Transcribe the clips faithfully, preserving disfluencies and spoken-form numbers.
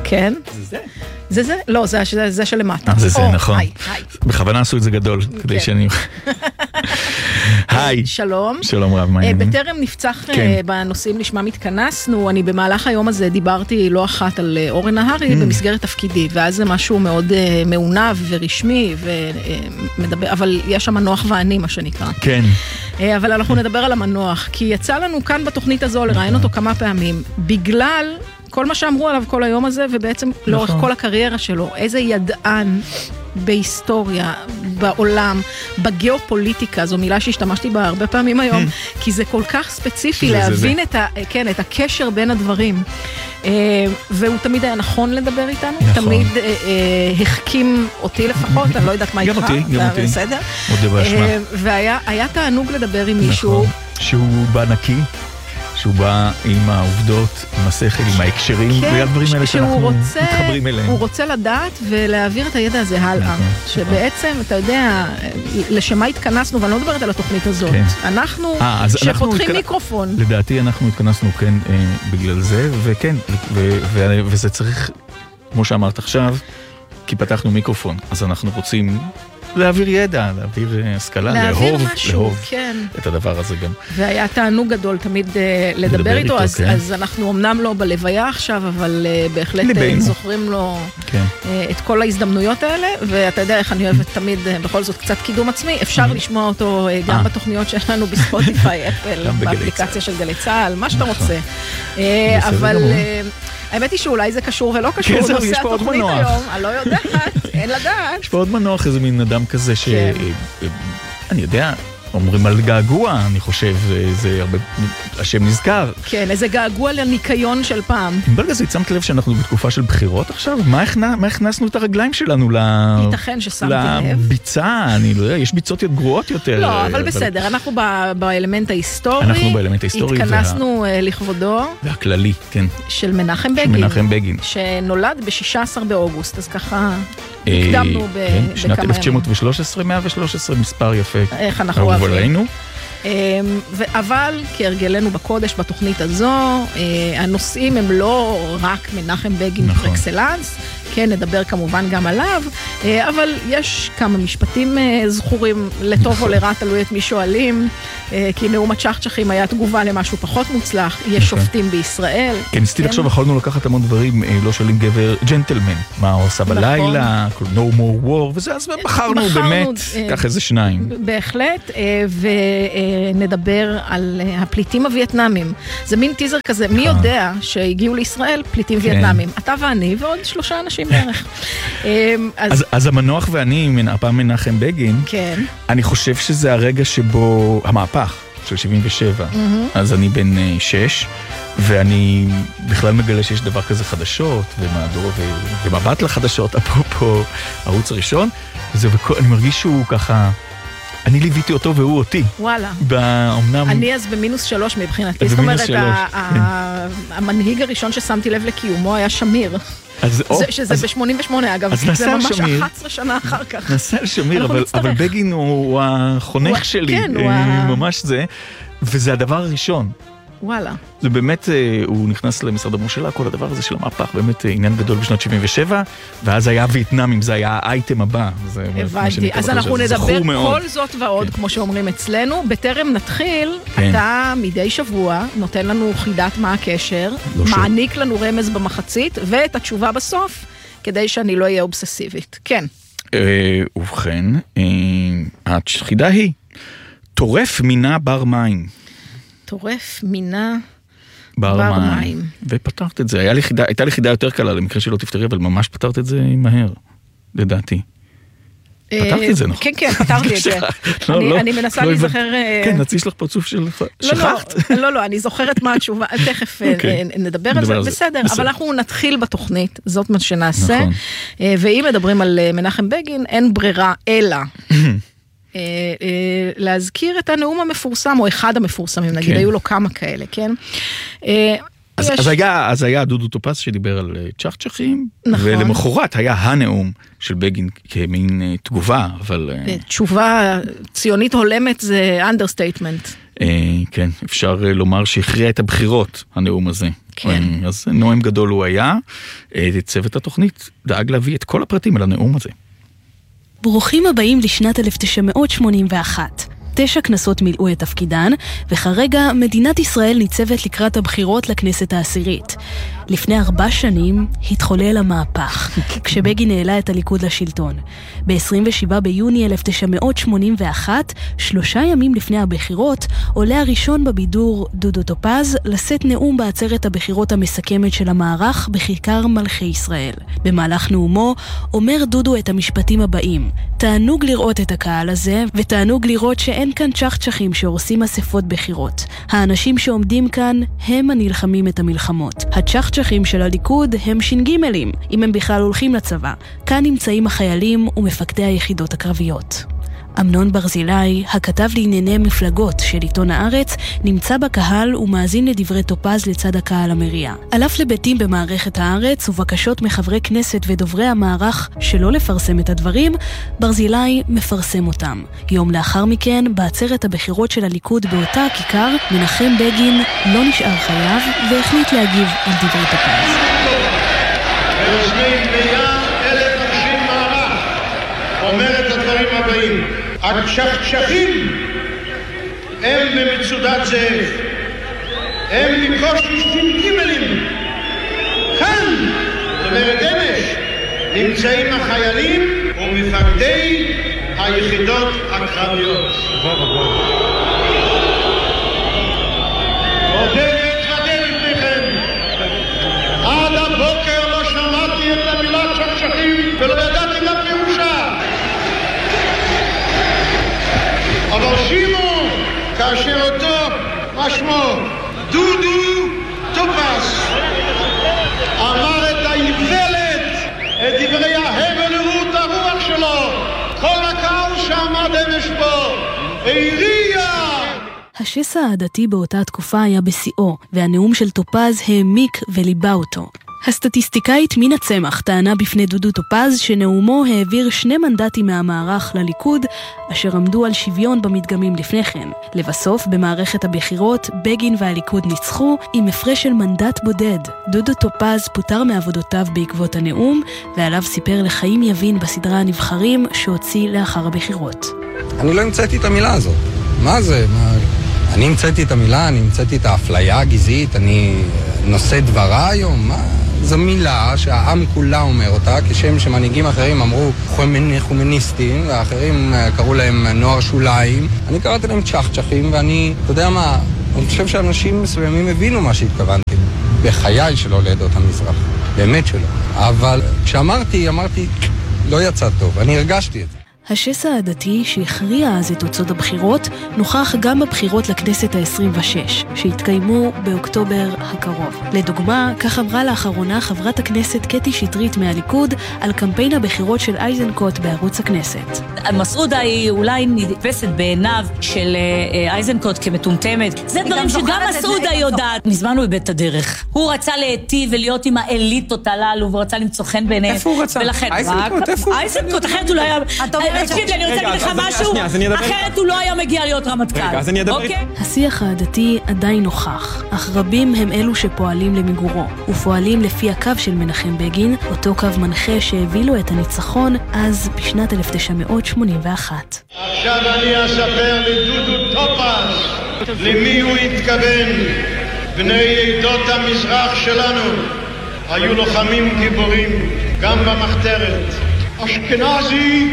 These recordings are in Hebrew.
כן. זה זה? זה זה? לא, זה זה, זה שלמטה. זה זה, או, נכון. היי, היי. בכוונה עשו את זה גדול, כדי שאני... היי. שלום. שלום רב, מה העניינים? בטרם נפצח כן. בנושאים לשמם התכנסנו, אני במהלך היום הזה דיברתי לא אחת על אורן נהרי במסגרת תפקידי, ואז זה משהו מאוד מעונב ורשמי, ומדבר, אבל יש המנוח ואני, מה שנקרא. כן. אבל אנחנו נדבר על המנוח, כי יצא לנו כאן בתוכנית הזו לראיין אותו כמה פעמים, בגלל כל מה שאמרו עליו כל היום הזה, ובעצם לאורך כל הקריירה שלו, איזה ידען בהיסטוריה, בעולם, בגיאופוליטיקה, זו מילה שהשתמשתי בה הרבה פעמים היום, כי זה כל כך ספציפי להבין את ה, כן, את הקשר בין הדברים. והוא תמיד היה נכון לדבר איתנו, תמיד החכים אותי לפחות, אני לא יודעת מה איתך. גם אותי, גם אותי. בסדר. מודה באשמה. והיה תענוג לדבר עם מישהו. שהוא בא נקי. שהוא בא עם העובדות, עם השכל, עם ההקשרים, והדברים האלה שאנחנו מתחברים אליהם. הוא רוצה לדעת ולהעביר את הידע הזה הלאה. שבעצם, אתה יודע, לשמה התכנסנו, ואני לא מדברת על התוכנית הזאת. אנחנו, שפותחים מיקרופון. לדעתי אנחנו התכנסנו, כן, בגלל זה, וכן, וזה צריך, כמו שאמרת עכשיו, כי פתחנו מיקרופון, אז אנחנו רוצים להעביר ידע, להעביר השכלה, לאהוב, לאהוב את הדבר הזה גם. והיה תענוג גדול תמיד לדבר איתו, אז אנחנו אמנם לא בלוויה עכשיו, אבל בהחלט זוכרים לו את כל ההזדמנויות האלה, ואתה יודע איך אני אוהבת תמיד בכל זאת קצת קידום עצמי, אפשר לשמוע אותו גם בתוכניות שלנו בספוטיפיי, אפל, באפליקציה של גלי צהל, מה שאתה רוצה. אבל האמת היא שאולי זה קשור ולא קשור, נושא התוכנית היום, אני לא יודעת, אין לדעת. יש פה עוד מנוח, איזה מין אדם כזה ש... אני יודע, אומרים על געגוע, אני חושב, זה הרבה... השם נזכר. כן, איזה געגוע לניקיון של פעם. ברגע זה, שמת לב שאנחנו בתקופה של בחירות עכשיו? מה הכנסנו את הרגליים שלנו ייתכן ששמתי לב. לביצה, אני לא יודע, יש ביצות גרועות יותר. לא, אבל בסדר, אנחנו באלמנט ההיסטורי. אנחנו באלמנט ההיסטורי. התכנסנו לכבודו. והכללי, כן. של מנחם בגין. של מנחם בגין. שנולד ב-שישה עשר באוגוסט, אז ככה הקדמנו בכמה ימים. שנת אלף תשע מאות ושלוש עשרה, מאה ושלוש עשרה, מספר יפה. איך אנחנו אוהבים. אבל כהרגלנו בקודש בתוכנית הזו, הנושאים הם לא רק מנחם בגין פרקסלנס, כן, נדבר כמובן גם עליו, אבל יש כמה משפטים זכורים לטוב או לרע, תלוי את מי שואלים, כי נאום הצ'חצ'חים היה תגובה למשהו פחות מוצלח, יש שופטים בישראל. כן, ניסיתי לחשוב, יכולנו לקחת המון דברים, לא שואלים גבר, ג'נטלמן, מה הוא עושה בלילה, no more war, וזה, אז בחרנו באמת, כך איזה שניים. בהחלט, ונדבר על הפליטים הווייטנאמים. זה מין טיזר כזה, מי יודע שהגיעו לישראל פליטים וייטנאמים? אתה ואני ועוד שלושה אנשים בערך. אז המנוח ואני, הפעם מנחם בגין, אני חושב שזה הרגע שבו, המהפך של שבעים ושבע, אז אני בן שש, ואני בכלל מגלה שיש דבר כזה חדשות, ומבט לחדשות, אפרופו ערוץ הראשון, ואני מרגיש שהוא ככה, אני ליוויתי אותו והוא אותי. וואלה. באומנם... אני אז במינוס שלוש מבחינתי. זאת אומרת, המנהיג הראשון ששמתי לב לקיומו היה שמיר. שזה ב-שמונים ושמונה, אגב. זה ממש אחת עשרה שנה אחר כך. נסע על שמיר, אבל בגין הוא החונך שלי. כן, הוא... ממש זה. וזה הדבר הראשון. וואלה. זה באמת, הוא נכנס למשרד הממשלה, כל הדבר הזה של המהפך, באמת עניין גדול בשנת שבעים ושבע, ואז היה וייטנאמים, זה היה האייטם הבא. הבנתי, אז אנחנו נדבר כל זאת ועוד, כמו שאומרים אצלנו. בטרם נתחיל, אתה מדי שבוע נותן לנו חידת מה הקשר, מעניק לנו רמז במחצית, ואת התשובה בסוף, כדי שאני לא אהיה אובססיבית. כן. ובכן, החידה היא, טורף מינה בר מים. טורף מינה בר, בר מים. מים. ופתרת את זה. היה לי חידה, הייתה לי חידה יותר קלה, למקרה שלא תפתרי, אבל ממש פתרת את זה מהר, לדעתי. פתרת את זה, נכון? כן, כן, פתרתי את זה. אני מנסה להיזכר... כן, נציש לך פרצוף של... שכחת? לא, לא, אני זוכרת מה התשובה, תכף נדבר על זה, בסדר, אבל אנחנו נתחיל בתוכנית, זאת מה שנעשה, ואם מדברים על מנחם בגין, אין ברירה אלא... להזכיר את הנאום המפורסם, או אחד המפורסמים, נגיד, היו לו כמה כאלה, כן? אז היה דודו טופס שדיבר על צ'חצ'חים, ולמחרת היה הנאום של בגין כמין תגובה, אבל... תשובה ציונית הולמת זה understatement. כן, אפשר לומר שהכריע את הבחירות, הנאום הזה. כן. אז נואם גדול הוא היה, צוות התוכנית דאג להביא את כל הפרטים על הנאום הזה. ברוכים הבאים לשנת אלף תשע מאות שמונים ואחת. תשע כנסות מילאו את תפקידן, וכרגע מדינת ישראל ניצבת לקראת הבחירות לכנסת העשירית. לפני ארבע שנים התחולל המהפך, כשבגין העלה את הליכוד לשלטון. ב-עשרים ושבעה ביוני אלף תשע מאות שמונים ואחת, שלושה ימים לפני הבחירות, עולה הראשון בבידור דודו טופז לשאת נאום בעצרת הבחירות המסכמת של המערך בכיכר מלכי ישראל. במהלך נאומו אומר דודו את המשפטים הבאים: תענוג לראות את הקהל הזה, ותענוג לראות שאין כאן צ'חצ'חים שהורסים אספות בחירות. האנשים שעומדים כאן הם הנלחמים את המלחמות. הצ'חצ'חים של הליכוד הם שינגימלים, אם הם בכלל הולכים לצבא. כאן נמצאים החיילים ומפקדי היחידות הקרביות. אמנון ברזילי, הכתב לענייני מפלגות של עיתון הארץ, נמצא בקהל ומאזין לדברי טופז לצד הקהל המריע. על אף לביתים במערכת הארץ ובקשות מחברי כנסת ודוברי המערך שלא לפרסם את הדברים, ברזילי מפרסם אותם. יום לאחר מכן, בעצרת הבחירות של הליכוד באותה הכיכר, מנחם בגין לא נשאר חייב והחליט להגיב על דברי טופז. ולפני מאה אלף אנשים מערך אומר את הדברים הבאים: הצ'חצ'חים הם במצודת זאב, הם בקושי שינגימלים. כאן, זאת אומרת אמש, נמצאים החיילים ומפקדי היחידות הקרביות. עודד התחדל לפניכם, עד הבוקר לא שמעתי את המילה צ'חצ'חים ולא ידעתי גם פירושה. אבל שימו, כאשר אותו, מה שמו, דודו טופז, אמר את האיוולת, את דברי ההבל ורעות הרוח שלו, כל הקהל שעמד אמש בו, העירייה. השסע העדתי באותה תקופה היה בשיאו, והנאום של טופז העמיק וליבה אותו. הסטטיסטיקאית מינה צמח טענה בפני דודו טופז שנאומו העביר שני מנדטים מהמערך לליכוד, אשר עמדו על שוויון במדגמים לפני כן. לבסוף, במערכת הבחירות, בגין והליכוד ניצחו עם הפרש של מנדט בודד. דודו טופז פוטר מעבודותיו בעקבות הנאום, ועליו סיפר לחיים יבין בסדרה הנבחרים שהוציא לאחר הבחירות. אני לא המצאתי את המילה הזאת. מה זה? מה... אני המצאתי את המילה, אני המצאתי את האפליה הגזעית, אני נושא דברה היום, מה? זו מילה שהעם כולה אומר אותה, כשם שמנהיגים אחרים אמרו חומניסטים, ואחרים קראו להם נוער שוליים. אני קראתי להם צ'חצ'חים, ואני, אתה יודע מה, אני חושב שאנשים מסוימים הבינו מה שהתכוונתי. בחיי שלא לעדות המזרח, באמת שלא. אבל כשאמרתי, אמרתי, לא יצא טוב, אני הרגשתי את זה. השסע העדתי שהכריע אז את תוצאות הבחירות נוכח גם בבחירות לכנסת ה-עשרים ושש, שהתקיימו באוקטובר הקרוב. לדוגמה, כך אמרה לאחרונה חברת הכנסת קטי שטרית מהליכוד על קמפיין הבחירות של אייזנקוט בערוץ הכנסת. מסעודה היא אולי נתפסת בעיניו של אייזנקוט כמטומטמת. זה דברים שגם מסעודה יודעת. מזמן הוא איבד את הדרך. הוא רצה להיטיב ולהיות עם האליטות הללו, והוא רצה למצוא חן ביניהם. איפה הוא רצה? אייזנקוט, איפה הוא? אייזנקוט, אחרת הוא לא היה... תקשיב לי, אני רוצה להגיד לך משהו, אחרת הוא לא היה מגיע להיות רמטכ"ל. רגע, אז אני אדבר. השיח העדתי עדיין נוכח, אך רבים הם אלו שפועלים למיגורו, ופועלים לפי הקו של מנחם בגין, אותו קו מנחה שהביא לו את הניצחון אז בשנת אלף תשע מאות שמונים ואחת. עכשיו אני אספר לדודו טופז למי הוא התכוון. בני עדות המזרח שלנו היו לוחמים גיבורים, גם במחתרת. אשכנזי,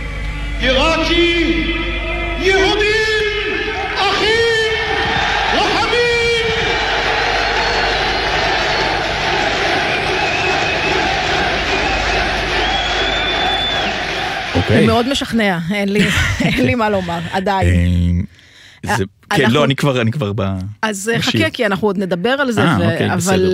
עיראקי, יהודים, אחים, לוחמים. הוא מאוד משכנע, אין לי מה לומר, עדיין. כן, לא, אני כבר, אני כבר ב... אז חכה, כי אנחנו עוד נדבר על זה, אבל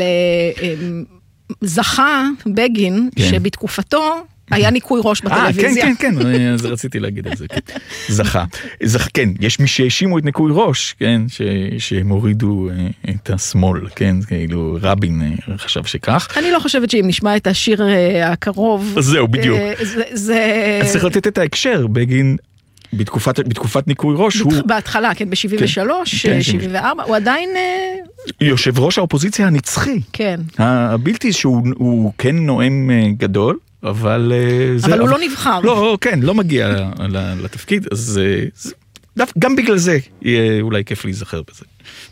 זכה בגין שבתקופתו היה ניקוי ראש בטלוויזיה. כן, כן, כן, אז רציתי להגיד את זה. זכה. זכה, כן, יש מי שהאשימו את ניקוי ראש, כן, שהם הורידו את השמאל, כן, כאילו רבין חשב שכך. אני לא חושבת שאם נשמע את השיר הקרוב... זהו, בדיוק. זה... אז צריך לתת את ההקשר, בגין... בתקופת, בתקופת ניקוי ראש הוא... בהתחלה, כן, ב-שבעים ושלוש, שבעים וארבע, הוא עדיין... יושב ראש האופוזיציה הנצחי. כן. הבלתי שהוא כן נואם גדול, אבל... אבל הוא לא נבחר. לא, כן, לא מגיע לתפקיד, אז גם בגלל זה יהיה אולי כיף להיזכר בזה.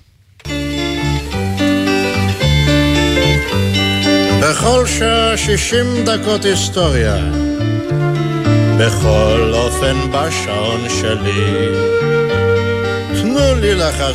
בכל שעה שישים דקות היסטוריה, בכל אופן בשעון שלי, תנו לי לחזור.